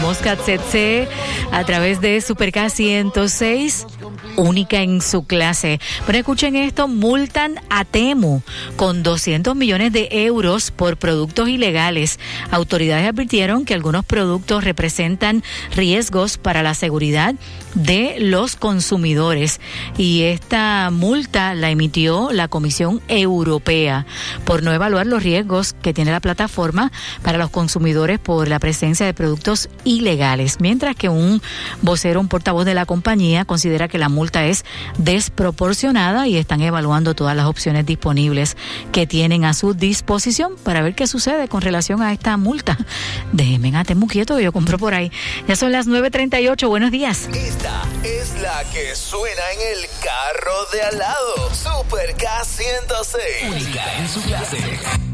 Moscat Tsetse a través de Super K 106, única en su clase. Pero escuchen esto, multan a Temu con 200 millones de euros por productos ilegales. Autoridades advirtieron que algunos productos representan riesgos para la seguridad de los consumidores y esta multa la emitió la Comisión Europea por no evaluar los riesgos que tiene la plataforma para los consumidores por la presencia de productos ilegales, mientras que un portavoz de la compañía considera que la multa es desproporcionada y están evaluando todas las opciones disponibles que tienen a su disposición para ver qué sucede con relación a esta multa. Déjenme a Temu quieto que yo compro por ahí. Ya son las 9:38, buenos días. Esta es la que suena en el carro de al lado. Super K 106. Única en su clase.